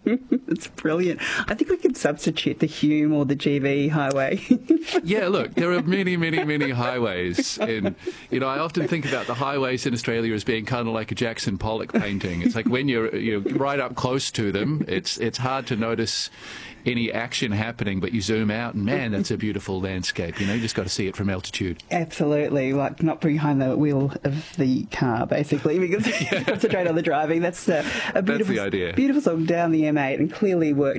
It's brilliant. I think we could substitute the Hume or the GV highway. Yeah, look, there are many, many, many highways. And, I often think about the highways in Australia as being kind of like a Jackson Pollock painting. It's like when you're right up close to them, it's hard to notice any action happening, but you zoom out and, man, that's a beautiful landscape. You just got to see it from altitude. Absolutely, like not behind the wheel of the car, basically, because you concentrate on the driving. That's a beautiful, That's the idea. Beautiful song down the M8 and clearly worked